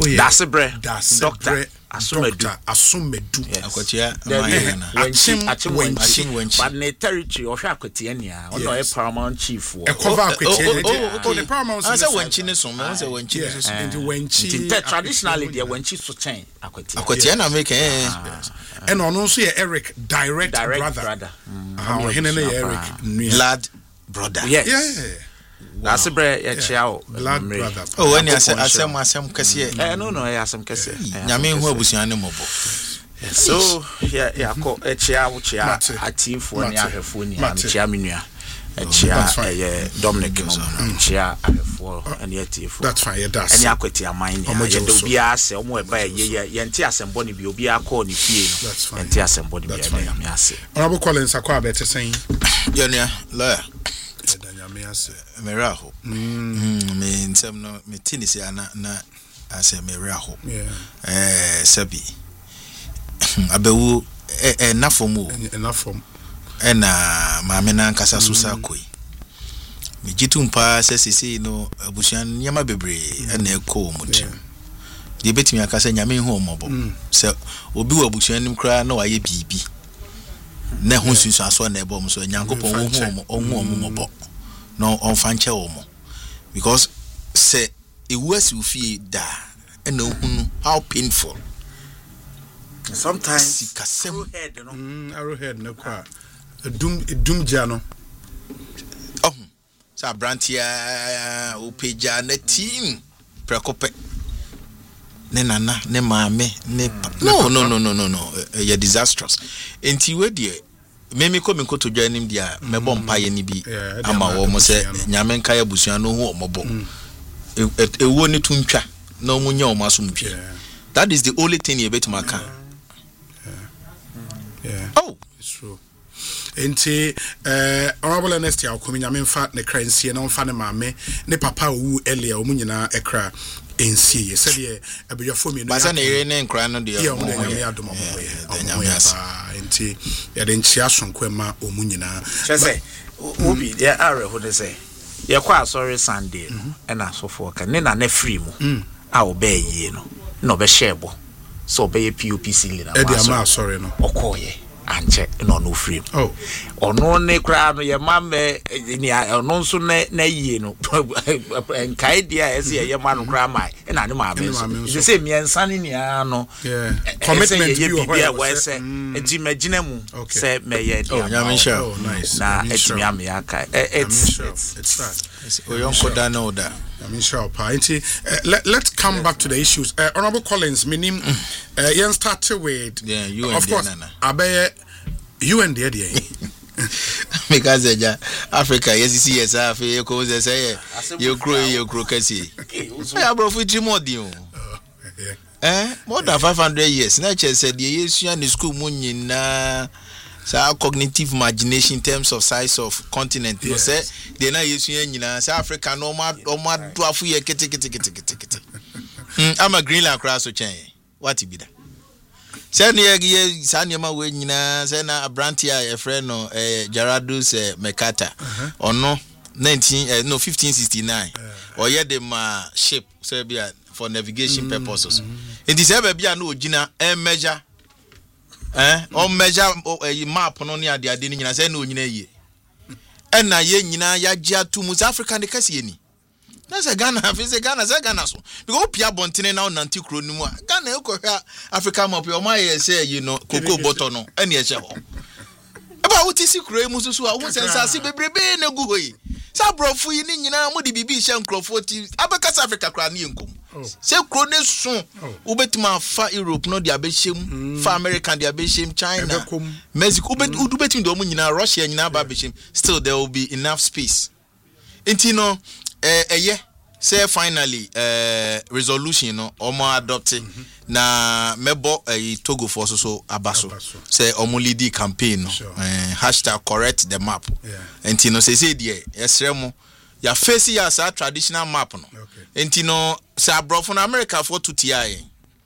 That's a bre. Doctor Asumedu. Akotia Achim but the territory of Akotiania or no paramount chief. The paramount I said when Chine so man say when Chine into when she traditionally there when she so chain Akotia make and also Eric direct brother. How Eric blood brother. Yes. That's a bre blood brother. Oh, when you say asem kase. No, asem kase. Nyame hu abusuane mobo. So, yeah, ko echia atifo ni ahwefo ni amchia menua. Echia Dominic no. Echia ahwefo ani atifo. That's fine, yeah, that's. Ani akwati aman ni. Ye do bia ase omo eba ye nti asembo ni bi obi akọ ni fie no. Nti asembo ni bi ya me ase. Honorable Collins akwa be saying. Yonia lawyer. Meraho. Me nsem no me tinisi ana na ase meraho. Sabi. Abewu nafomu. Nafom. Na maame na nkasa so sakoi. Me gitumpa sesisi no abusuan nyama bebre na ekọ omutim. De betimi akasa nyame hu omobo. Se obi wa abusuan nim kra na waye bibi. Na hu susu aso na ebo so nyankopon hu omobo. No on fanche omo because say it was you feel da and how painful sometimes arrowhead no kwa dum jano sa brantia upeja na team prekope ne nana ne maame ne no you disastrous enti we dey memi ko to join him dia mebo mpaye ni bi ama wo mo se nyame nka ya busua no hu omobo ewo ni tuntwa na omunya o maso mtwe that is the only thing you bet maka oh it's true enti honorable Ernest ya ko nyame mfa ne kransie na mfa ne maame ne papa owu elia omunyina ekra ensie ye said ye abiyafo mi no basa na ire ne nkra no de ya nyame adoma mo enti ya de nchia sonkwema omunyina chese obi there are who they say ye kwa sorry Sunday and asofo ka ne na na free mu a obey ye no na obehye so obey POPC leader e dey ma sorry no okoye anche no free ono ne kra no ye mamme ni ono nso na yie no enkai dia ese ye ma no kra mai na ne ma be so se miensa ne nia no commitment ye bibia we se enti magina mu se me ye dia nice na etimi am ya kai it's oyonko da no da I'm sure let's come back to the issues. Honorable Collins, minim yen started with you of course abe you and the because Africa yes afi ko say you grow kasi ya bro fu trimodi more than 500 years na che said the yesu and school mu nyina sa cognitive imagination in terms of size of continent you say they na yesu nyina say Africa no ma do afu ye kete I'm a Greenland cross so chen what be that say na ye sa nyama we nyina say na abrantia e friend no Jaradus Mekata ono 1569 or ye dem ship say bia for navigation purposes it is ever bia no ogina measure on measure map no ne ade ni nyina say na onyina ye na ye nyina ya gia to mu Africa de kase ni na say Ghana say Ghana so because opia bontene na nanti kro ni mu Ghana e ko hwa Africa map o ma ye say you know cocoa bottle no ene ye che ho e ba wutisi kro mu so a wo sensase bebrebe na gu hoyi sa brofu yi ni nyina mo de bibi hye nkrofo ti abeka South Africa kra na yenkom se kro ne so ubetima fa Europe no de abehiem fa American de abehiem China Mexico ubetim de omu nyina Russia nyina ba abehiem still there will be enough space enti no say finally resolution no omo adopt na mebo Togo for so abaso say omo lead campaign no #correct the map enti no say there esremo ya face ya sa traditional map no enti no say abroad from America for 2 TI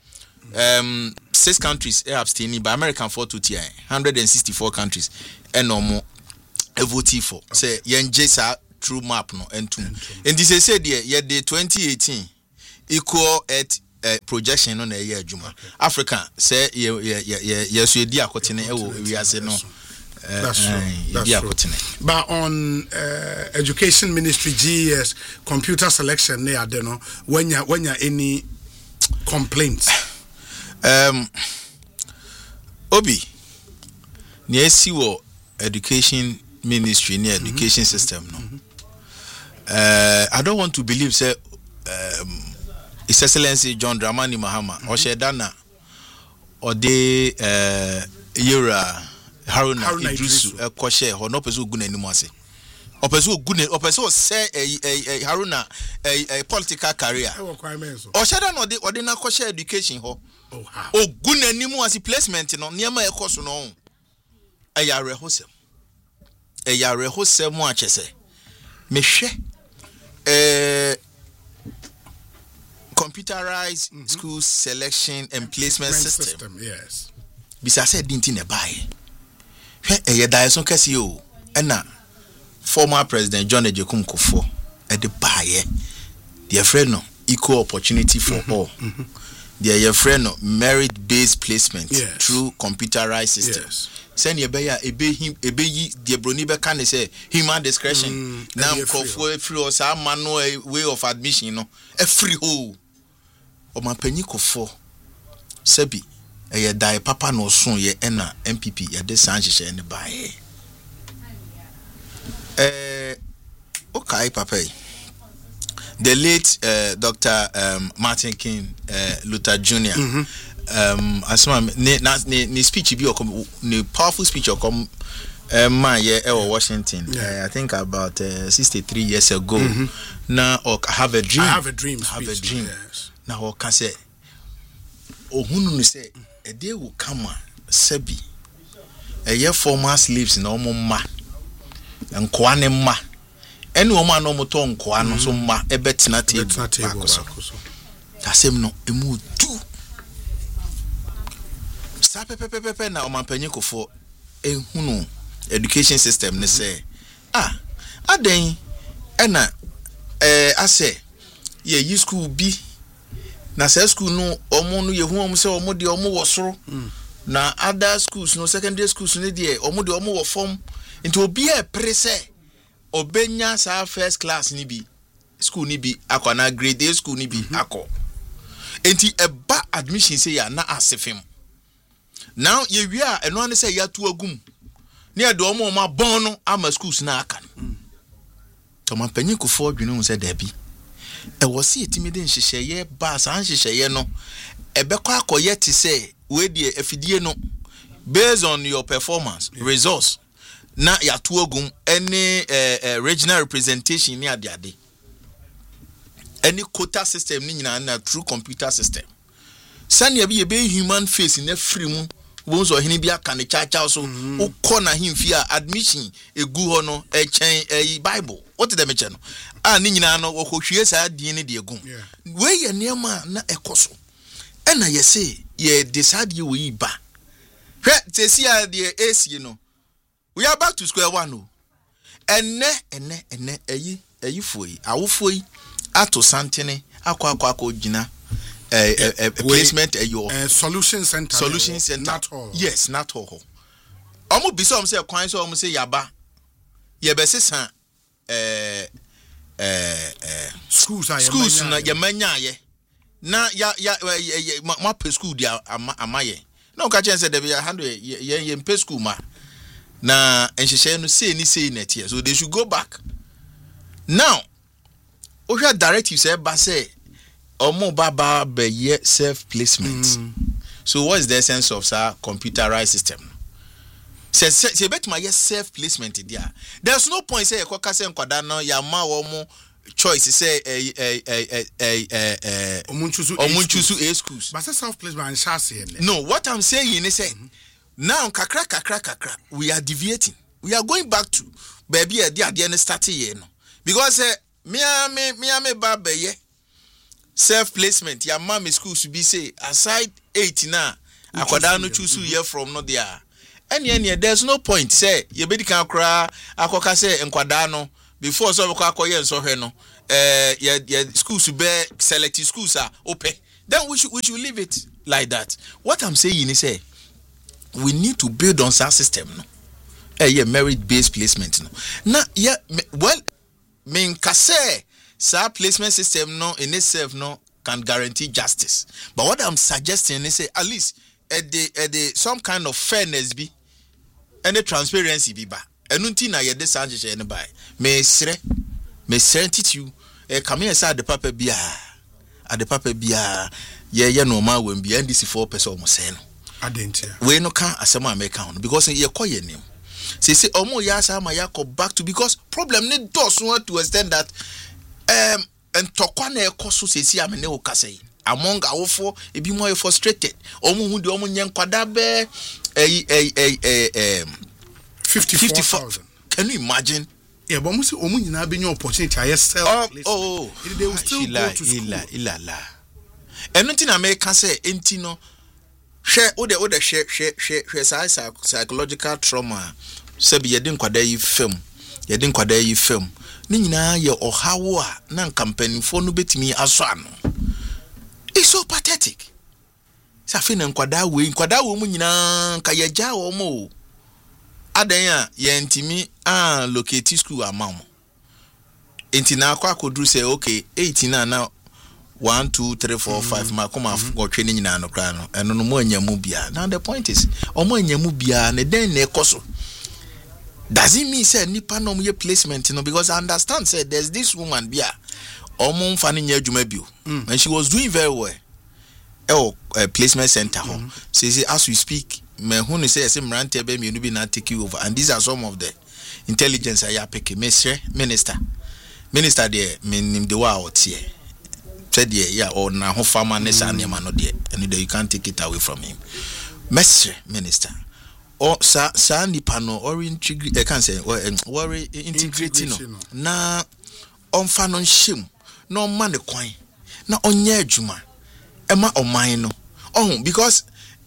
6 countries abstaining by American for 2 TI 164 countries and omo vote for say yenje sa true map no entum and this say there ye the 2018 equal at projection no na ye adwuma Africa say ye so edi akotene e wo wiase no that's true. But on education ministry GES computer selection ne ade no when you any complaints obi ne esi wo education ministry ne education system no I don't want to believe say His Excellency John Dramani Mahama or Shedana or de Yura Haruna Idrisu Koshe or no person good anymore say or person good say a Haruna a political career or Shedana or de na Koshe education ho oh good anymore as placement no near course no a yare hosem mo achese mehwe computerized school selection and placement system. Yes. Bisa said dinti ne bae. Hwe daeson kase o. Na former president John Ejekum Kufuor the bae. Their friend no equal opportunity for all. Their friend no merit based placement through computerized system. Yes. Send your beya ebe yi the broni be can say human discretion. Now Kufuor free or some manual way of admission no. A free hole. O ma panyi Kufuor sebi e dai papa no so ye na MPP ye de san hye ne bae okay papa the late Dr. Martin King Luther Jr. Asma ne speech bi o ne powerful speech o come man ye Washington I think about 63 years ago now I have a dream yes. Now o can say ohunu no say a day will come sebi a year former slaves na omo ma nkoa ne ma ene omo na omo to nkoa no so ma e betina table so tasem no emu du sa pepepepe na omo panyi Kufuor ehunu education system ne say aden ena ase ye yi school bi na say school no omo no ye hu omo say omo de omo wo soro na other schools no secondary schools no de omo de omo wo form into obi e prese obenya sa first class ni bi school ni bi akwana grade A school ni bi akọ enti eba admission say ya na asefem now ye wi a eno an say ya tu agum ne e de omo ma bon no ama schools na aka to man panyi Kufuor dwene say da bi e wosi etimide nhyehyeye ba san nhyehyeye no ebekọ akoye ti say we die afidie no based on your performance results na ya tuogum any regional representation ni ade any quota system ni nyina na through computer system sani abi be human face na free mu won so hini bi aka ne chacha so ukọ na himfi a admission egu ho no echen bible what the meche no ni nyina no okohwie sa adin ne de egu we ye niam na ekoso ena ye say ye decide ye we ba hwe tesi a de AC no we are back to square one no ene ayi foi awofoi ato santene akwa gina placement solution center not all yes not all omo bi so say kwan so omo say yaba ye be sesan schools na ye manya ye na ya ma pe school dia amaye na ka chen say de be handle ye pe school ma na enhyehyɛ no say net here so they should go back now ohwa directive say ba say omo baba be ye self placement so what is the essence of sa computerized system say bet my self placement there there's no point say ekoka say nkwada no ya ma wo mo choice say omunchusu A schools but self placement shase no what I'm saying is say now kakra we are deviating we are going back to baby ade no start here no because me baba ye self placement ya mama schools be say aside 8 na akwada no choose here from no there any there's no point say ye be kan kra akoka say nkwada no before so akoye nso hwe no ye schools be select schools are open then we should leave it like that. What I'm saying is, we need to build on our system, no. Merit-based placement, no. Now, placement system, no, in itself, no, can guarantee justice. But what I'm suggesting is, at least, some kind of fairness be, and the transparency be back. And until now, you decide to buy. Me send it you. Come here, sir. The paper be at the paper be yeah, normal when be NDC 4% almost saying. I didn't. We no can as a man make count because you call your name. Say omo yasa ma yako back to because problem ne does want to extend that and tokwane ekoso say see amene o kase among our four e be more frustrated. Omo hu de omo nyen kwada be 54,000. Can you imagine? Yeah, but we say omo nyina be new opportunity I sell. They will still go to school. Anything America say entino share psychological trauma sabi yedin kwada yi film ni nyina ye ohawo a na campaign for no betimi aso ano. It's so pathetic. Safi na kwada we mu nyina ka yeja wo mo adan a ye ntimi locate school amam entina akwa kodru say okay 18 na 1 2 3 4 5 ma come go twene nyina no kra no eno no mo anyamu bia. Now the point is omo anyamu bia ne den na ekoso. Does it mean say nipa no mo placement no? Because I understand say there's this woman bia omo mfa ne nya adwuma bio and she was doing very well. Placement center ho say as we speak me hu say mrante be me no be na take you over, and these are some of the intelligence I pick. Minister there meaning the wa out here said yeah or na ho farmer nessa anema no there, and you can't take it away from him. Minister or sa nipa no or integrity I can't say worry integrity no na onfa no nhim no man kwan na onye adwuma ema oman no because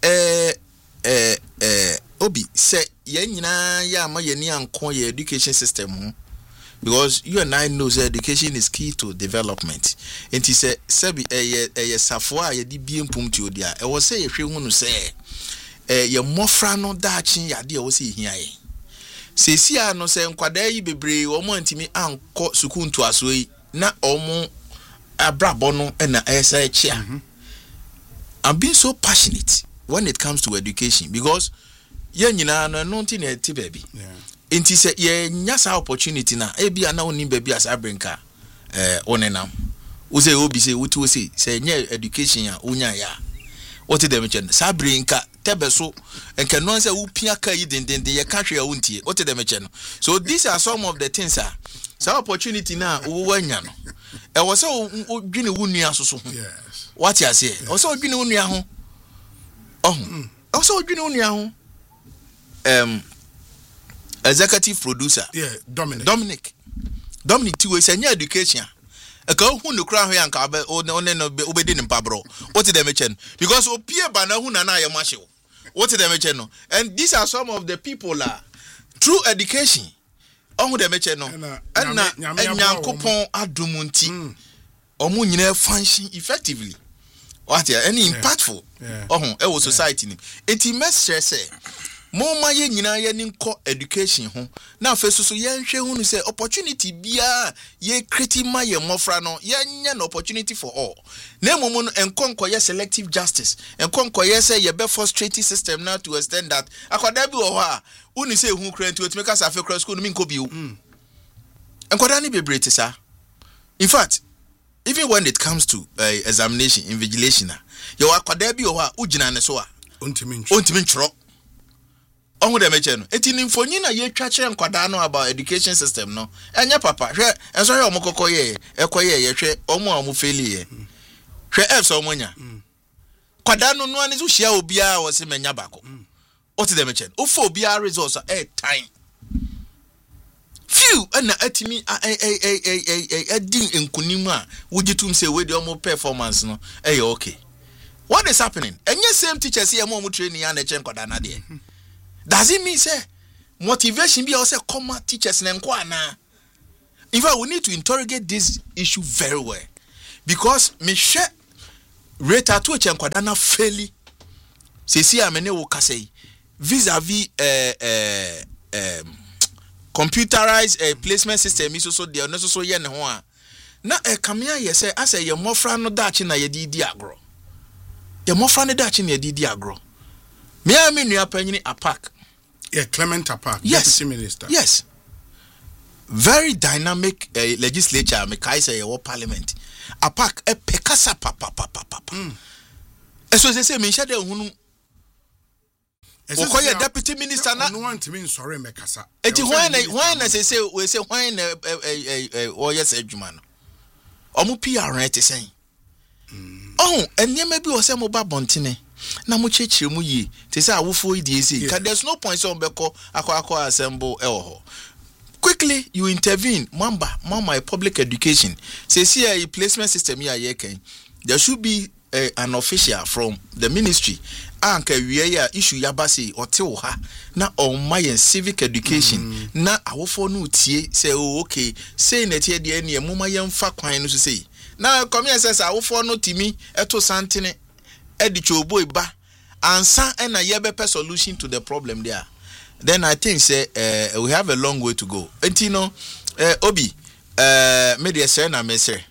obi say ye nyina ya ma ye ni anko ye education system ho. Because you and I know that education is key to development. And he said, Sebi, Safwa, ye di bien pumtu dia. I was say, if you want to say, ye mofra no dachin ya dia was here. Say, see, I no say, Quadai bebre, or more intimi anko sukun to asway, na omo abrabono and a SI chair. I'm being so passionate when it comes to education because ye nyina no nothing baby. Inti se ye nyasa opportunity na ebi ana oni baby as abrinka onenam uze obi se wutu se nye education ya unya ya oti dem chen sabrinka tebeso enka no se upia ka yi dendende ye ka hwe ya untie oti dem chen. So these are some of the things so opportunity na wo wanya no e wo se odwene wunua soso ho. Yes, what you say o se odwene wunua ho o se odwene wunua ho executive producer Dominic Tiwe say nya education e ka hu no kra ho yan ka be one no obedi ni pabro what dem echen because opie ba na hu na na ayemache what dem echen no. And these are some of the people through education hu dem echen no na nyankopon adumunti omu nyina function effectively what any impactful e wo society ni enti message say Moma ye nyina ye ninko education ho na fe so ye nhwe hu no say opportunity bia ye create ma ye mofra no ye nya no opportunity for all na momo no enkonko ye selective justice enkonko ye say ye be frustrating system now to extend that akwada bi wo ha uni say hu kra nti otime ka sa fe kra school no mi nko bi o enkwada ni bebrete sa. In fact, even when it comes to examination invigilation ye akwada bi wo ha ugina ne so a ontimi nchro on the mechano. Eti nimfonina ye twache nkwada no about education system no. Enya papa, hwe enso hwe omokoko ye, ekoye ye hwe omo faili ye. Hwe F so omonya. Kwada no no ani so hia obi a wo se menya bako. Oti the mechano. Ofo obi a results time. Few na atimi edin enkunimu a wujitum say we de omo performance no. Okay. What is happening? Enye same teachers here mo training ya na che nkwada na de. Does it mean say motivation be also common teachers na nko ana? In fact, we need to interrogate this issue very well because me share rate atu eche nkwada na fairly sesi amene wo kasei vis-a-vis computerized placement system is also there no so ye ne ho a na kamea ye say asa ye mofra no dachi na ye di agro ye mofra no dachi na ye di agro me am nua panyini Apak Clement Apak deputy minister yes very dynamic legislature me kai say ye parliament Apak pekasa papa eso say me hye de hunu Okoye deputy minister na no want me sorry mekasa eti when na say we say when o yes adwuma no omu PR na say enema bi o say mo ba bontene na mo chechire mu yi te say awofo idi ese there's no point say on beko akwa assemble ho quickly you intervene mama public education say see a placement system here yeken there should be an official from the ministry anka wiye issue yabase otewo ha na on my civic education na awofo no tie say okay say na tie de ne muma yemfa kwan no so say na come here say awofo no timi eto santene edichobo iba ansa na yebe solution to the problem there. Then I think say we have a long way to go. Entino obi media say na me say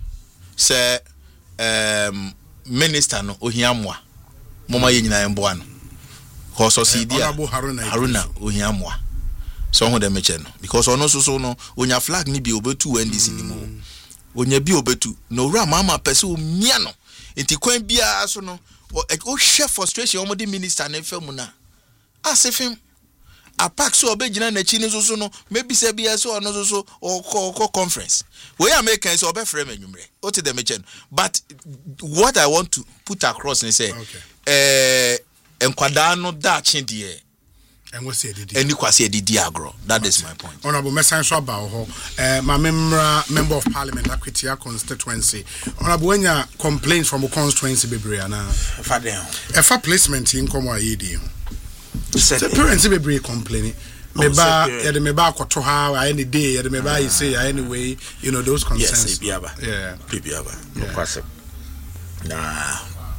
minister no ohiamwa mama ye nyina emboa no cause so dia Haruna ohiamwa so ho de meche no because ono so no onya flag ni bi obetu NDC ni mo onya bi obetu no ra mama pese o mia no enti kwan bia so no o share frustration o mo di minister na efam na asefim Apak so obegina na chi ni so no maybe say bia so ono so o conference we American so obe frame anwumre o te dem chen but what I want to put across and say enkwada no da chi de and we say did any kwase didi agro that is my point. Honorable Messan so about my member of parliament Akwitia constituency honorable when ya complaints from a constituency bebre na fa den fa placement in komo ayedi the parents be complaining meba yede meba akoto ha any day yede meba you say anyway you know those concerns yes bibiaba no kwase na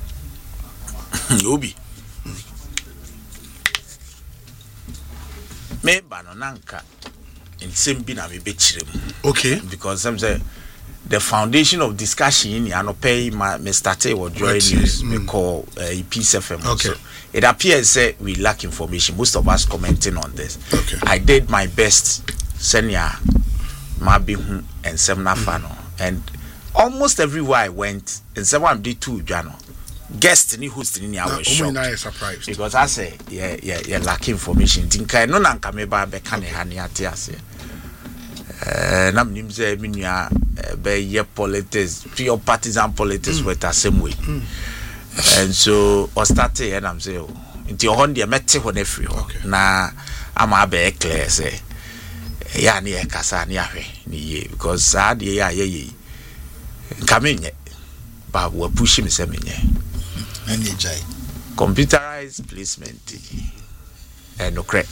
obi me bano nanka nsem bi na me be chire mu okay because some say the foundation of discussion in Anope me started with Joy News me call Peace FM. Okay. So it appears that we lack information. Most of us commenting on this. Okay. I did my best senior Mabihu and Semna Fano and almost everywhere I went and someone did too Jano. Guest ni host ni I was shocked surprised because I say yeah lack information. Tinka no nanka me ba be kan hani ate ase. Nam nimze minya be ye politics pure partisan politics with the same way and so I started and I'm say nti on the mete ho na free ho na ama be clear say ya na e kasa na ahwe ni ye because sad ye ya ye nkamenye ba we push me say menye any jai computerized placement and no credit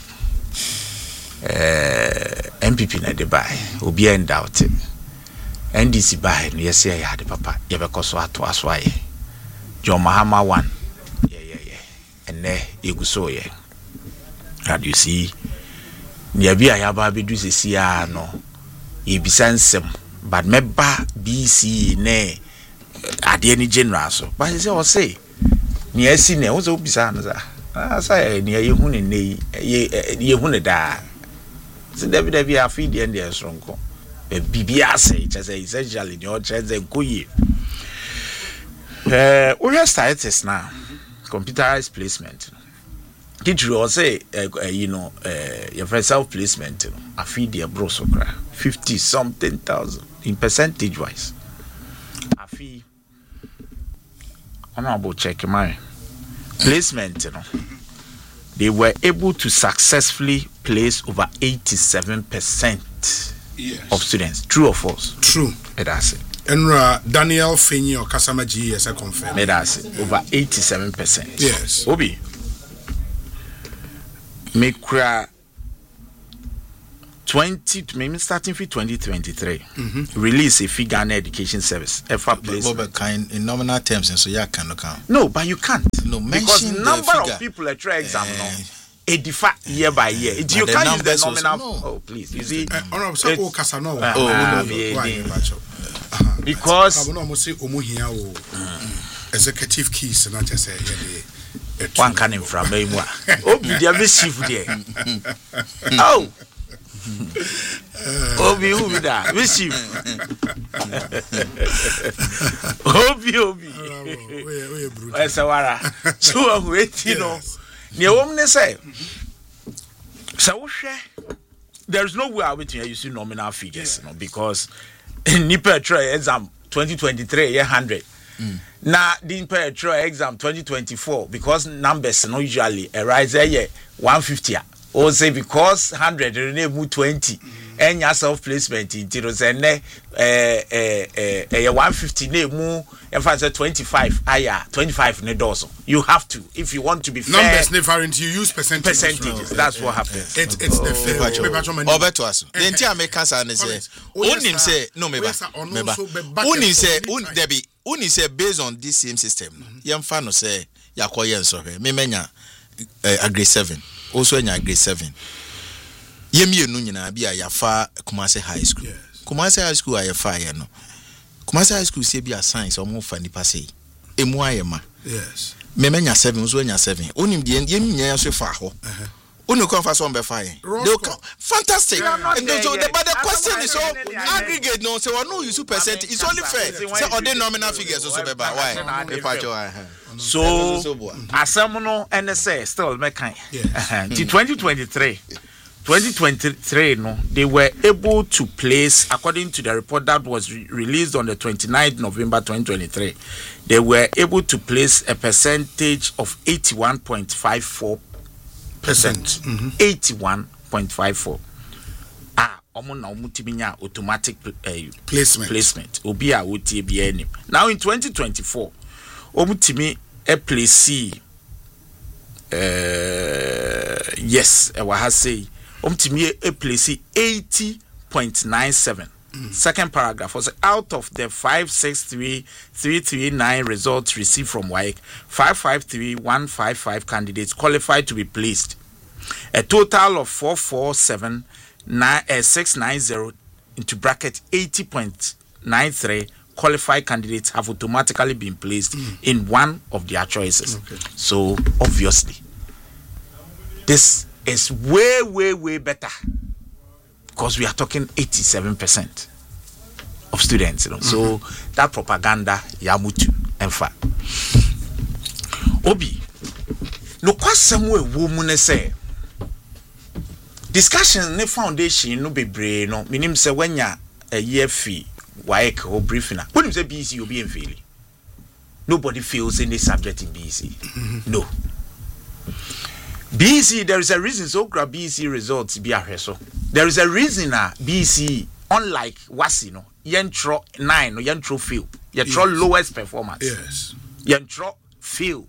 MPP na de buy obi end out NDC buy no yes ya de papa ye be koso ato aso aye John Mahama 1 ene eguso ye and you see ne bia ya ba bedu sesia no e bisansem but meba BC ne ade ni general so but say o say ne asi ne wo so bisa no sa asa ne ye hu ne ne ye hu ne da se David bia feed and the sonko bibia say just essentially the chance nkoye we statistics now computerized placement did you say you know your self placement I feed the bro so 50 something thousand in percentage wise I feel I'm about check my placement they were able to successfully place over 87% of students. True or false? True. That's it. Enra Daniel Fenyi or Kasama GS I confirm. That's it. Over 87%. Yes. Obi. Mekra maybe starting from 2023, release a fee Ghana Education Service. But kind in nominal terms, and so you cannot count. No, but you can't. No, because number of people at try exam it differ year by year. You can't use the nominal. Oh, please. You see, because executive keys and I just say one can in from me. Oh, the mischief there. Oh. Obi that mischief. Obi. Esawara. So wait, you know. Near woman say. So there's no way I will tell you see nominal figures, you know, because Nipa try exam 2023 100. Now the Nipa exam 2024 because numbers no usually arise 150. Or say because 100 rename 20 and your self placement in tiro say 150 name and 25 25 ne dozo. You have to if you want to be fair. Numbers never into you use percentages. That's what happens. It's the fair. Obeto aso. The entire makers are say onim say no meba. Onim say debi onim say based on this same system. Yemfa no say yakoye nso hwe. Me menya grade 7. Also in grade 7. Yemi enu nyina bia yafa Kumasi High School. Yes. Kumasi High School ayafa ye no. Kumasi High School say bia science omo fa nipa say. Emu ayema. Yes. Me menya 7 also enya 7. Onim de yemi nya so fa ho. Onu kon fa so on be fa ye. Fantastic. And the question is so aggregate no say no use percent. It's only fair. Say all the nominal figures also be ba why? So asamono NSA still make kind. 2023 no they were able to place, according to the report that was released on the 29th November 2023, they were able to place a percentage of 81.54%. 81.54. Omo na omutiminya automatic placement obi a wotie bia anim. Now in 2024 omutimi place yes we have say omutimi place 80.97. Second paragraph was out of the 563,339 results received from WAEC, 553,155 candidates qualified to be placed. A total of 447,690 into bracket 80.93 qualified candidates have automatically been placed in one of their choices. Okay. So obviously, this is way better. Because we are talking 87% of students, you know. So that propaganda yamutu enfa. Obi no kwasem we woman say discussion ne foundation no bebre no minim say wanya a year fee WAEC or briefing. When you say BC you'll be in failing. Nobody feels any subject in BC. No. BC, there is a reason so grab BC results be a so. There is a reason BC, unlike WASI, no, yentro 9 or yentro fail. Yentro lowest performance. Yes. Yentro fail.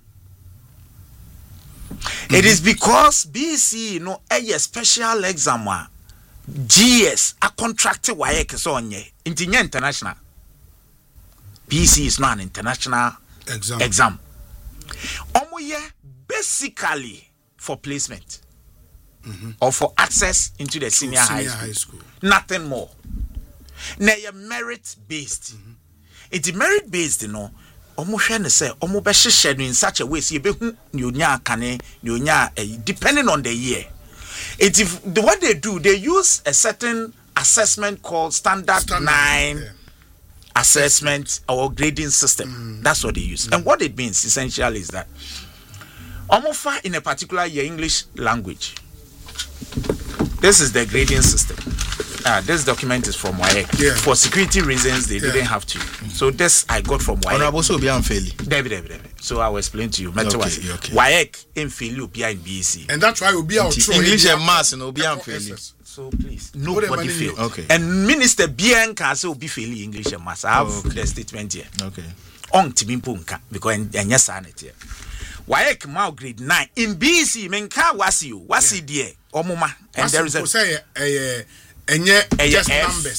It is because BC, no, a special exam GS a contracted WAEC so on ye international. BC is not an international exam. Omoye basically for placement or for access into the senior high school. Nothing more. Now you're merit based. It's merit based, you know. Omo hwe say omo be hye in such a way say be hu nyonya kane nyonya depending on the year. It's if what they do, they use a certain assessment called standard 9 assessment or grading system. That's what they use. And what it means essentially is that Omofa in a particular year English language. This is the grading system. This document is from WAEC. Yeah. For security reasons, they didn't have to. So this I got from WAEC. Also be unfairly. David. So I will explain to you. WAEC in failure be in BC. And that's why we be out English and maths and be unfairly. So please, nobody fail. Okay. And Minister Bien can say be failing English and maths. I have the statement here. Okay. On Tibimpunka because yes, here. WAEC mau grade 9 in BC. Menka wasi dear. Omuma. And there is a just numbers.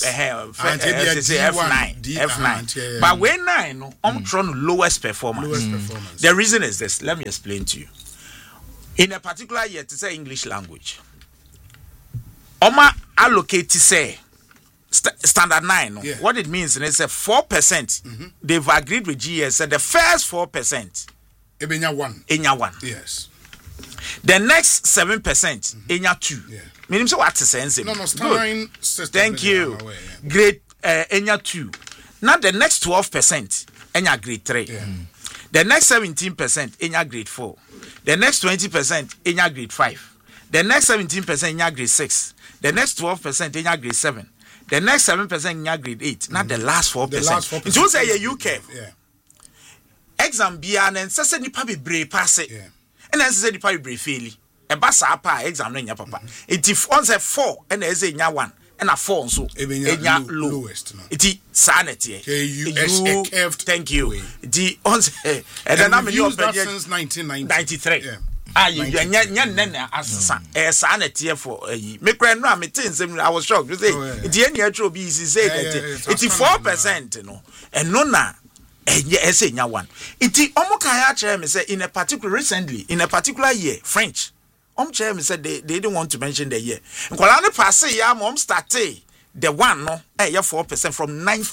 F9. But when 9, I'm trying to lowest performance. The reason is this. Let me explain to you. In a particular year, to say English language, Oma allocate to say standard 9. What it means is a 4%. They've agreed with GS that the first 4%. Enya 1. Yes. The next 7%. Enya 2. Meaning so what sense? No, thank you. Grade Enya 2. Now the next 12% Enya grade 3. The next 17% Enya grade 4. The next 20% Enya grade 5. The next 17% Enya grade 6. The next 12% Enya grade 7. The next 7% Enya grade 8. Not the last 4%. The last 4%. It will say UK. Exam biya and say nipa be brave pass it. And then say nipa be brave fail. E ba sa pa exam no nya papa. It if on say 4 and there say nya 1 and a 4 so nya lowest no. It sanity. You thank you. The on say and then I'm used that since 1993. You nya asasa sanity for me kra no am tin I was shocked. You say it nya tro be easy say that it 4% no. And no na yes, one. It say in a particular year, French. Said they didn't want to mention the year. And pass ya mom started the one no 4% from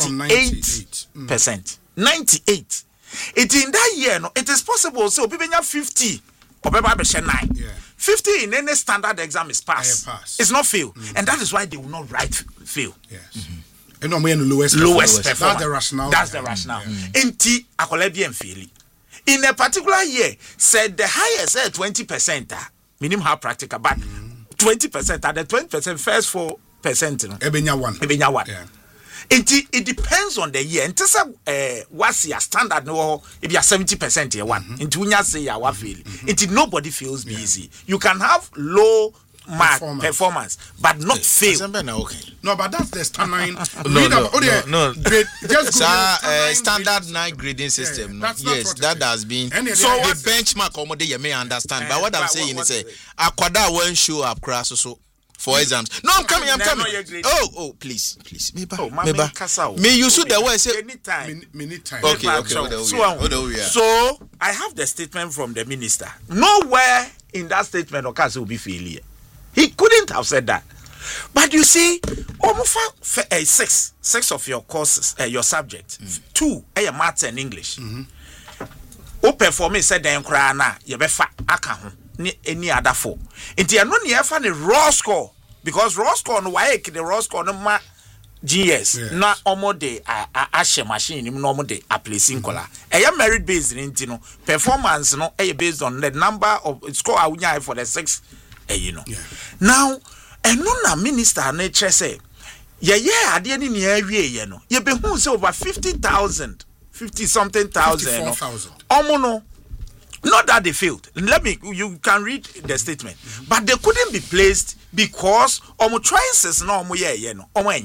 98%. 98. It in that year no, it is possible so people 50 or 9. 50 in any standard exam is pass. It's not fail. And that is why they will not write fail. Yes. And I'm the lowest performance. That's the rationale. In T, in a particular year, said the highest 20%, minimum how practical, but 20% at the 20% first 4%. Ebenya one. It depends on the year. Until what's your standard? No, if you are 70% year one, into say you are fail. Nobody feels busy. You can have low performance, but not fail. No, but that's the standard. No. Just standard 9 grading system. Yes, that has been. So the benchmark, you may understand. But what I'm saying is, Akwada won't show up crash so for exams. No, I'm coming. Oh, please. Meba. Me use the word say anytime. Okay. So I have the statement from the minister. Nowhere in that statement Okase will be failure. He couldn't have said that. But you see, almost 6 of your courses, your subject, 2 are maths and English. O performance said then crana, you be fa aka any other 4. It you no near fan the raw score because raw score no why the raw score no ma GS na omo de a machine no omo de a placing color. Merit based in performance no based on the number of score I for the 6. Now, and no minister nature say, I didn't hear ye no. Ye be who say over 50,000, 50-something thousand. No. Not that they failed. You can read the statement, but they couldn't be placed because choices no no.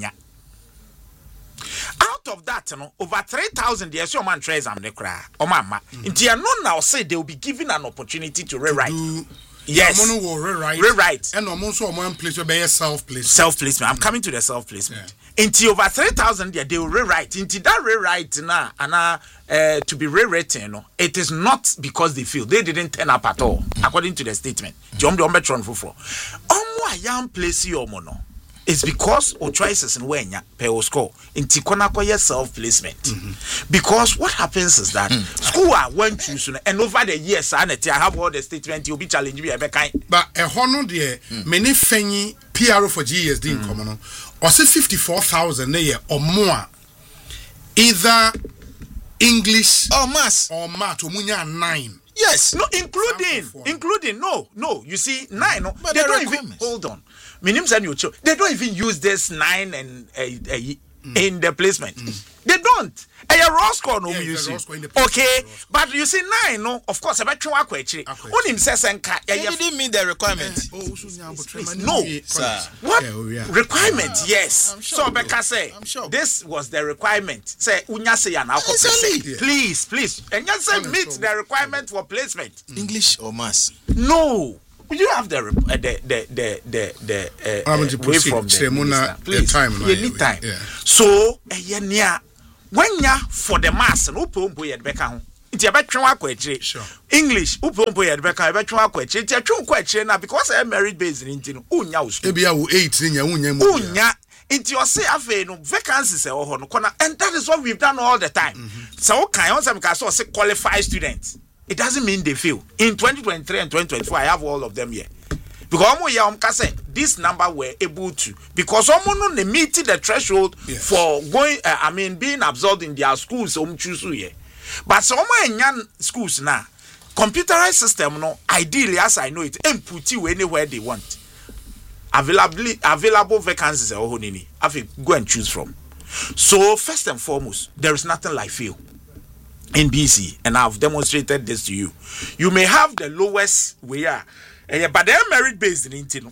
Out of that, over 3,000 years, your man tries am the cry. Intia no now say they will be given an opportunity to rewrite. Yes. Rewrite. And also place where self-placement. Self-placement. I'm coming to the self-placement. Into over 3,000 they will rewrite. Into that rewrite now to be rewritten, it is not because they feel they didn't turn up at all, according to the statement. It's because of choices in when per score in Tikonako self-placement. Because what happens is that school went to and over the years I have all the statement you'll be challenging me. But a honor dear many fenny PR for GSD in common or say 54,000 a year or more. Either English or math or 9. Yes, no, including no. You see, 9. No, but they don't even hold on. They don't even use this 9 and in the placement. They don't. A raw score no use. Okay, but you see 9. No, of course. About you didn't mean the requirement. No, what requirement? Yes. So Becca say this was the requirement. Say unya say an please, and you say meet the requirement for placement. English or maths? No. Would you have the way from the time? Time. So when ya for the mass no pompo yet beka it's a between English upompo yet beka between akwachi it's a twon kwachi na because I married based in intino unya usu ebia wo 8 nya unya into your say afa no vacancies e ho no corner and that is what we've done all the time. So can you say qualified students, it doesn't mean they fail. In 2023 and 2024 I have all of them here. Because this number were able to, because someone no meet the threshold for going being absorbed in their schools but some young schools now computerized system no ideally as I know it input you anywhere they want available vacancies go and choose from. So first and foremost, there is nothing like fail in BC, and I've demonstrated this to you. You may have the lowest but they're merit based in Intino.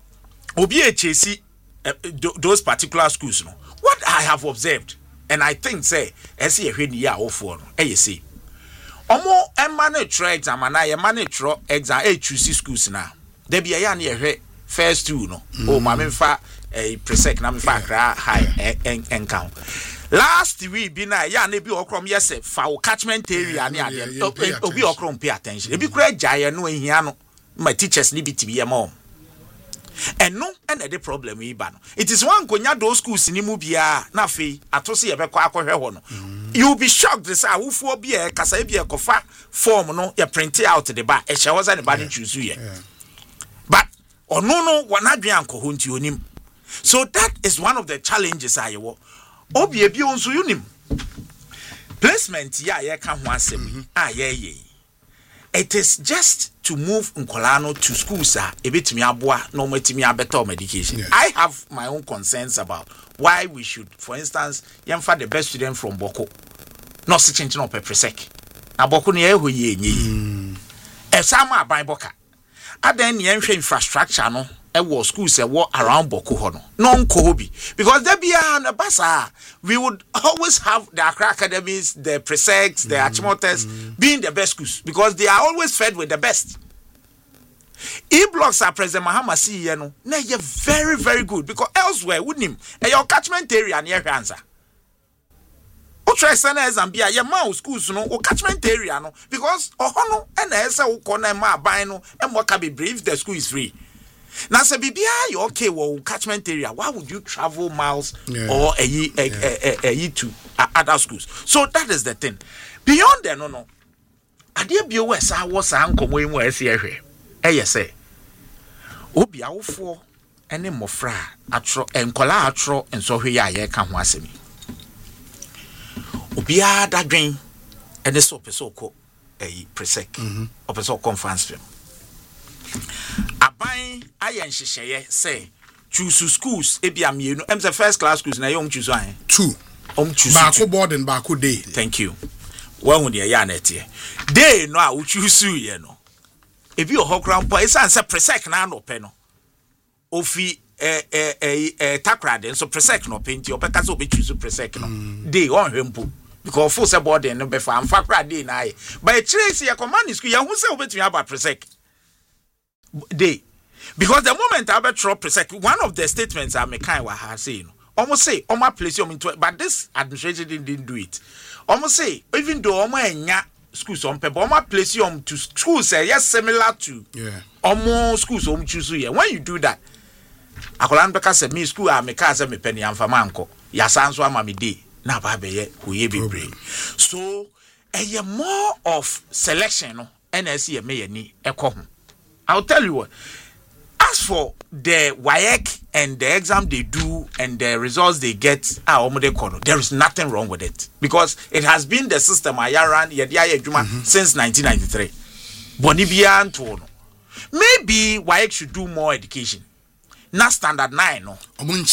OBHC, those particular schools. No. What I have observed, and I think, say, as you hear or for, you see, Omo manage exam and I manage exam choose schools now. There be a year first two, no, oh, my a presec, na high encounter. Last week, be na ya nebi okrom yes for catchment area near obi okrom pay attention. Ebi kura jaya no ehia no. My teachers need to be a mom. And no, and the problem we ban. It is one konya those schools in Mubia, Nafi, Atosi Abeko. You'll be shocked this I will for be a Casabia Kofa form no, you print it out to the bar, and she was anybody choose you. But or no, one Adrian Kohunti on him. So that is one of the challenges I will. Obi on Sunim placement, yeah, can't want some. It is just to move Nkolano to school, sir. A bit me abwa, no me better medication. I have my own concerns about why we should, for instance, yamfa the best student from Boko, not such no per sec. Na Boko ni ehu ye nyi. E sama by Boka. Aden yamfa infrastructure no. Ewo schools around Boko Hono. Non Kobe. Because there be a basa. We would always have the Accra Academies, the Presecs, the Achimotes being the best schools. Because they are always fed with the best. E-blocks are President Mahama see no. They're very, very good. Because elsewhere, wouldn't him? And your catchment area near answer. Utrexana Zambia, your mouse schools no, or catchment area no. Because Ohono and Esa Ukona Ma Bino and what can be brief, the school is free. Now, say, you okay? Well, catchment area. Why would you travel miles or to other schools? So that is the thing. Beyond that, no. I dear be West. I was uncle when we see here. Yes, say. Obi awo for any more fra atro and kola atro and so here I can once me. Obi a that drain and the soap is so called a presec or so conference film. Abai ayen hyehyeye say choose schools ebia mienu em say first class schools na yom choose an two choose baako boarding baako day. Thank you. One hu de ya na tie day no a wo choose ye no ebi ohokran po esan say presec na no pe no ofi takra den so presec no pe nti opeka say obi choose presec no day on hwempo because full say boarding no be fa amfa kra day na aye but e kire say command school ya hu say obetumi aba presec day. Because the moment I bet presec, one of the statements I make kind was saying, almost say, Oma place you into it, but this administration didn't do it. Almost say, even though Oma nya schools on paper, Oma place you to schools yes similar to almost schools on choose you. When you do that, I call because said me school I make as a me penny and famanko. Yasanso amami day. Na ba be who ye be brain. So a more of selection no NSC me ni ekɔ. I'll tell you what. As for the WAEC and the exam they do and the results they get, there is nothing wrong with it. Because it has been the system I ran since 1993. Maybe WAEC should do more education. Not standard 9, no.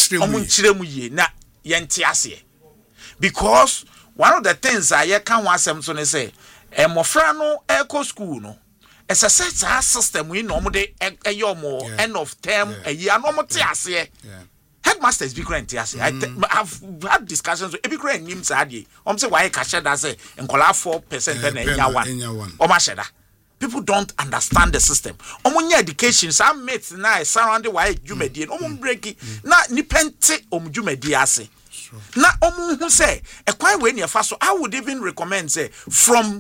Because one of the things I can't want them to say, Mofrano Eco School, no. It's a set system we normally a year more end of term a year normal tiase. Headmasters be grand tiase. I've had discussions with every grand names adi. Say why cashier does say and call 4% in year one. Or masheda. people don't understand the system. Omunya education, some mates na surrounded why jumedi. Break na nipente jumedi ase. Na who say a quite when you're fast. So I would even recommend say from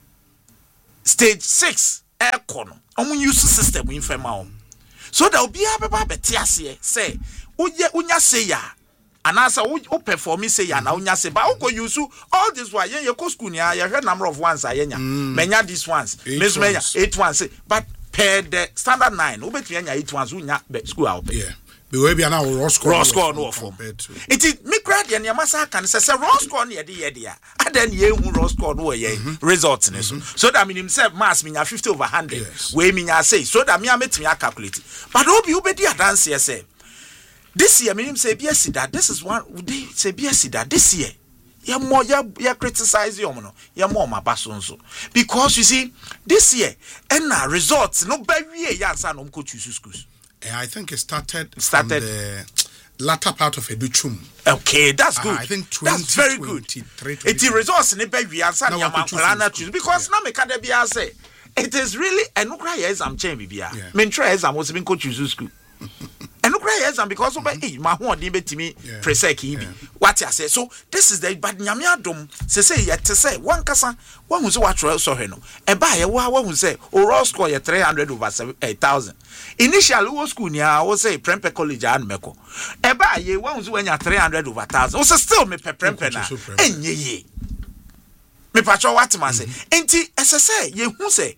stage 6 air corner. Use the system in Fema. So there will be a betiasie say unya say ya. And as I would perform say ya na unya say but uko use all this why you go school ya heard number of ones ayenya. Menya these ones. Miss Menya 8 ones but per the standard 9 ubetumi 8 ones unya school out. Yeah. We be now raw score no for. It is me grad and Yamasa can say raw score near the idea. And then ye who raw score no ye results in so that mean himself mass mean 50 over 100. Yes. We mean I say so that me I met me calculate. But obi you be there dance here say. This year mean say yes that this is one they say yes that this year. Ya more ya criticize you no. Ya more my basonso. Because you see this year and results no by we ya answer no coach schools. I think it started from the latter part of Educhum. Okay, that's good. I think that's very good. It results in a baby answer because now me can be say it is really a no cry exam change bibia. Men try exam was been coach school. And no cry exam because of my one betimi preseki what I say. So this is the bad nyamiadom say yet to say one kasa one who's what so no. E ba ye one who say or score 300 over 8,000. Initially was school near was say Prempeh College and Meko. E ba ye one who's when you 300 over 1,000. Also still me Prempeh na. Enye. Me pacho what man say. Enti say ye who say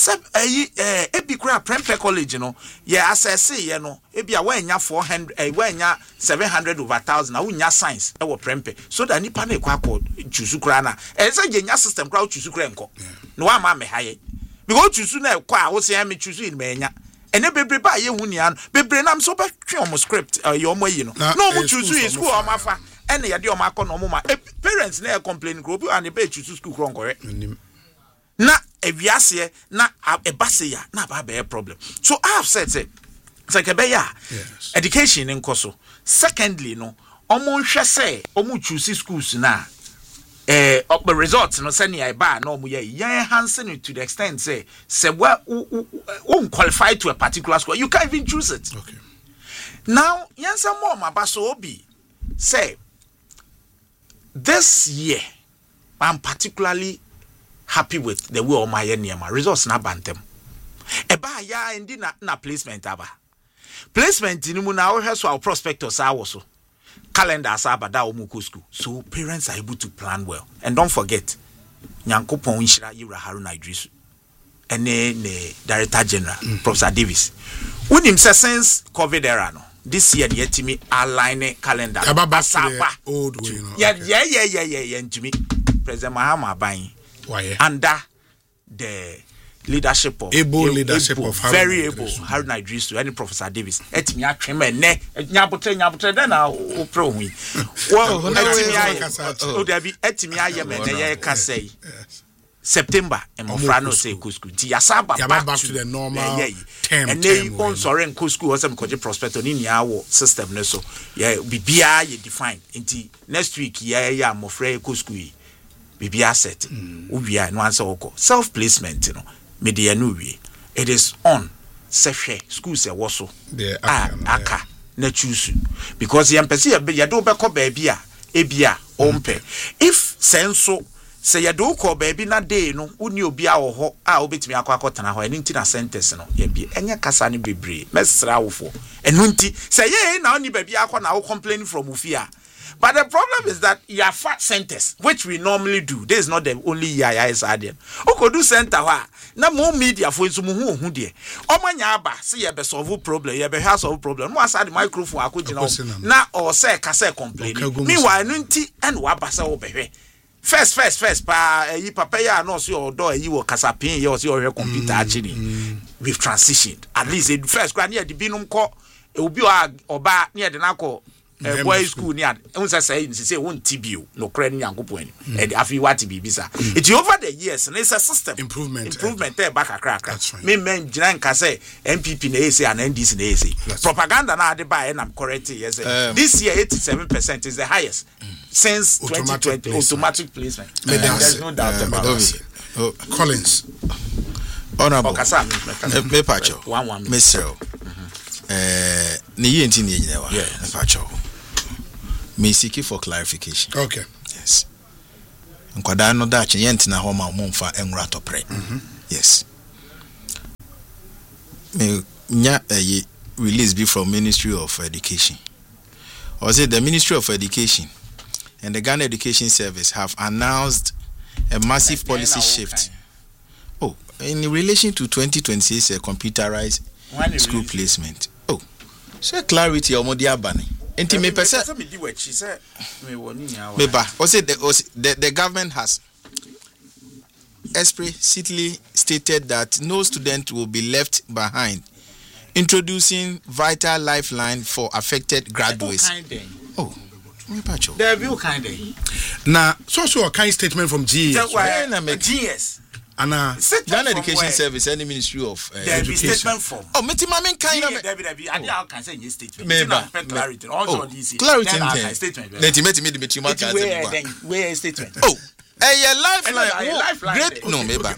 ebi kura Prempeh College no ye assess ye no ebi a wanya 400 wanya 700 over 1,000 na unya science e wo Prempeh so that nipa na kwa chusu kura na say ye nya system kura chusu kura nko no wa ma me haye because chusu na kwa wo say me chusu in me nya ene bebre ba ye hu nia no bebre nam so ba twe om script ye om yi no no mo chusu in school om afa ene ye de om akọ no mo ma parents na complain group and be chusu school kura nko na ewiase na ebase ya na ba be problem so I have said say kebeya education in koso secondly no omo hwe say omo choose schools na up the results no say near ba na omo ye enhancing to the extent say won't qualify to a particular school you can't even choose it. Okay, now yansa more mabaso obi say this year I'm particularly happy with the way all my niema results na bantem eba ya ndi na placement aba placement ni mu na wo hwe so our prospectus awoso calendar aba da omuko school so parents are able to plan well and don't forget Nyankopon Inshira Yura Haruna Idrisu ene ne Director General Professor Davis unim since COVID era no this year the yetimi align calendar the old way no yeah ntimi President Mahama Aban under the leadership of very able Haruna Idrisu and Professor Davis etimi atweme ne nyabotre den na opro hu well etimi ayeme ne ye kasei September and Mofrano say Kusku. Yasaba back to the normal term. And they on sorry and Kusku was some project prospect on in our system. So yeah, BBI you define. Until next week, yeah, Mofre Kusku. BBI set. Ubia no answer oko. Self placement, you know. Media nuwi. It is on Sefhe school se waso. Aka na choose because yampesi ya do beko baby a ebia ompe. If senso say ya do ko baby na day no uni obi a wo ho a obetimi akotana ho eni nti na sentence no ya bi enye kasa ne bebre mesra wofo enu nti say ye na oni baby akọ na wo complain from ufia. But the problem is that you are fat centers, which we normally do. This is not the only year is added. Oko do center wa na more media for insu muhu hu de. Omanya aba say you be solve problem, you be have solve problem. No aside the microphone akogina na or say kase complain. Meanwhile nunti and wa ba say obehwe. First pa yi papa ya no so your door yi wo kasapin ye o so your computer actually. We've transitioned. At least the first grad near the binum ko e obi oba near the nako boy school near unsa say won tibio no kra ni yankopon e afi wati bibisa it over the years and it's a system improvement there back akra me men giran ka say MPP na say and NDC na say propaganda na ade ba and I'm correct yes this year 87% is the highest since 2020 automatic placement. There's no doubt about it. Collins Honorable. Me pacho. One. Mr. Ni yenti ni yenyewa. Me pacho. Me seek for clarification. Okay. Yes. Nkwada no da che yenti na ho ma mo mfa enwura topre. Yes. Me nya release be from Ministry of Education. Or say the Ministry of Education and the Ghana Education Service have announced a massive policy shift. Oh, in relation to 2026 computerized school placement. Oh, so clarity omodia bani. Enti me pese me ba. O say the government has explicitly stated that no student will be left behind, introducing vital lifeline for affected graduates. Oh, me pacho. There be kind. Now, so a kind statement from GS. GS. And Ghana Education Service and the Ministry of Education. Statement form. Oh, me mamen kind of. I can say your statement. Clarity. Also this clarity. Statement. Where statement. Oh. Lifeline. Grade no meba.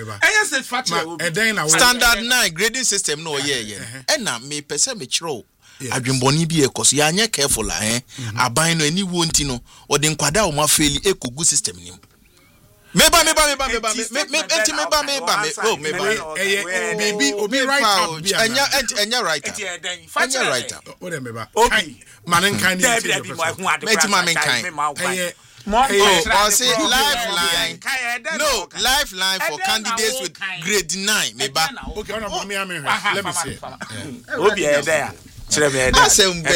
Standard 9 grading system no and na me pese me chiro adwemboni bi ekos ya anya careful aban no ani wonti no ode nkwada o ma fail ekogu system nim meba baby obi right up bi anya right what am meba manen kan or say lifeline. No, lifeline for candidates with grade 9. Meba. Okay, let me see. Asembe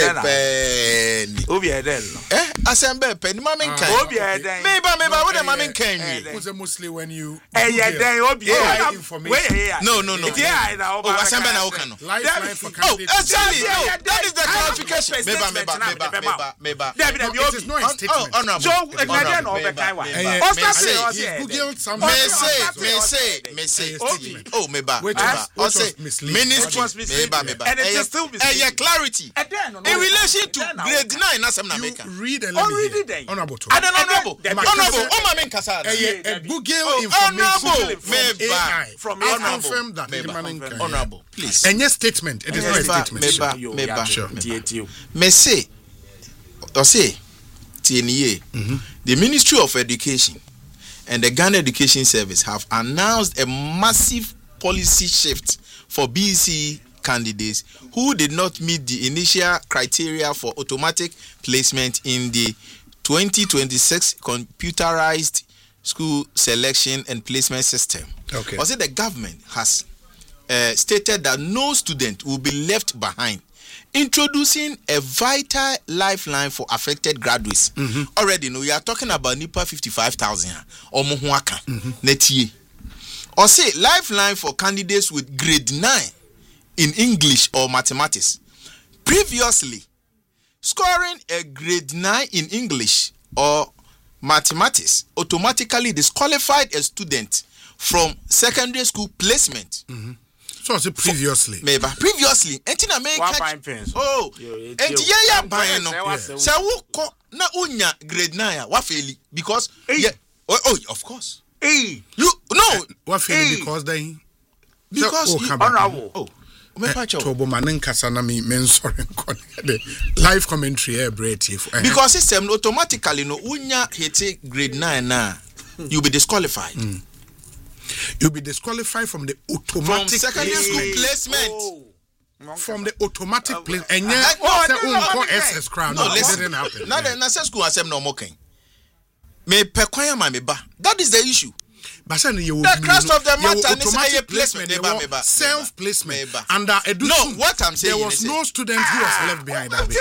pen mamen kan meba what am mamen kan was mostly when you information no asembe na okan no lifeline for candidates that is the clarification meba it is not a statement honorable me say oh meba ministry meba and it is still clarity in relation to grade 9 as na make read and let me hear. Honorable Google information from confirm that honorable please and your statement it is not a statement me say TNA the Ministry of Education and the Ghana Education Service have announced a massive policy shift for BC candidates who did not meet the initial criteria for automatic placement in the 2026 computerized school selection and placement system. Okay. Also, the government has stated that no student will be left behind, introducing a vital lifeline for affected graduates. Already, we are talking about NIPA 55,000 or Mohuaka netie. Or say lifeline for candidates with grade 9 in English or mathematics. Previously, scoring a grade 9 in English or mathematics automatically disqualified a student from secondary school placement. So it's previously. Maybe previously. Entina make oh, enti ya ban no. Say wo ko na unya grade 9 wa faili because oh of course. You no wa faili because then because honorable Tobo manen kasa na me sorry the live commentary because system automatically no unya hit grade 9 na you'll be disqualified. You'll be disqualified from the automatic from secondary school placement. From the automatic placement. And SS crown. No, listen. Now the school has no more king. Me pekwaya ma me ba. That is the issue. But the crust of the matter is a placement. Self placement. And no, what I'm saying there was no student who was left behind. Oh,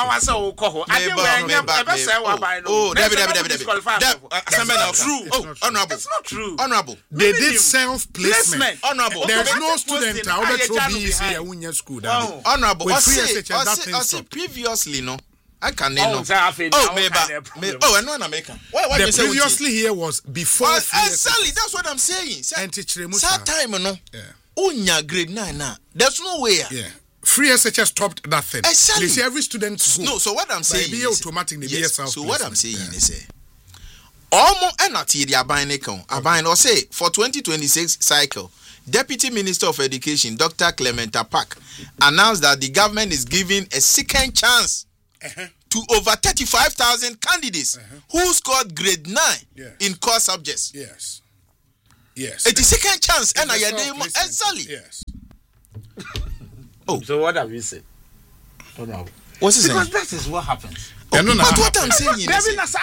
honorable. It's not true. Honorable. They did self placement. Honorable. There's no student who went school. Honorable. I say previously no. I can know. Maybe. Oh, I know an American. Why the previously here was before. Exactly, that's what I'm saying. That time, no. Unya grade 9 now. There's no way. Yeah. Free SHS stopped that thing. Exactly. You see, every student school. No, so what I'm saying is automatic. Yes, so what I'm saying is almost anati the abine or say for 2026 cycle Deputy Minister of Education, Dr. Clementa Park, announced that the government is giving a second chance to over 35,000 candidates who scored grade 9 in core subjects. Yes. Yes. It's a second chance. And I exactly. Yes. Oh, so what have you said? Oh, no. What's his because name? that is what happens. But what I'm saying is,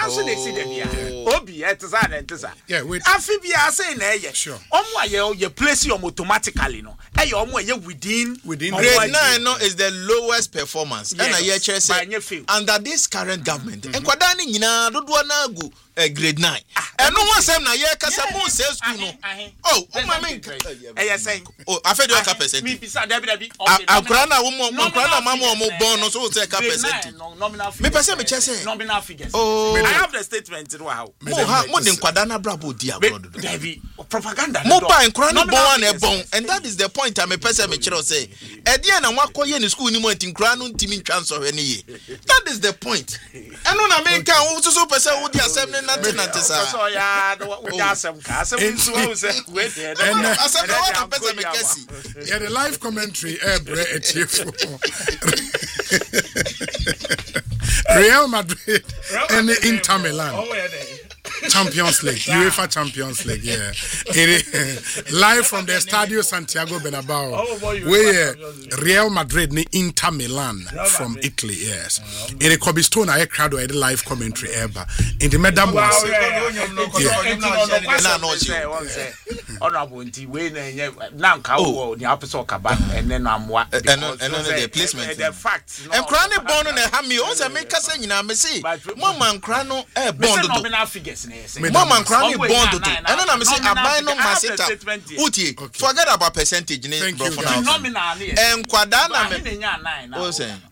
yeah, wait. Amphibia saying, sure. You place you automatically, no. Hey, within grade 9 no, is the lowest performance. Yes, under this current government. And Kwadani, grade 9. And no one said, na ye kasa mo say school no. Oh, my man. saying. Oh, I fed you a percent. Akrana mama mo born no so say percent. Me person me chese. Nominal figures. Oh, I have the statement wow. Mo den kwadana brabo di abroad. David propaganda. Mo ba nkrana born e bon, and that is the point I me person me kire say. E dia na wakoye ni school ni mo ntinkra no ntimi ntwa so hwe ne ye. That is the point. Eno na me kan wo so person wo di asem ne nante sa. So ya wo di asem ka asem so wo say we there. Asem na what person me kesi. Yeah, the live commentary Real Madrid and Inter Milan. Champions League, UEFA Champions League, yeah. It is live from the Stadio Santiago Bernabeu. Where Real Madrid ni Inter Milan from Italy, yes. In the Cobblestone, I crowd the live commentary ever. In the Medam was. The placement. The facts. And Crane born on a hammy also make us say, I may say, Mama Crano, a bond. Mama Crane born to do. And then I'm saying, I buy no Masita. Uti, forget about percentage. Thank you. And Quadana,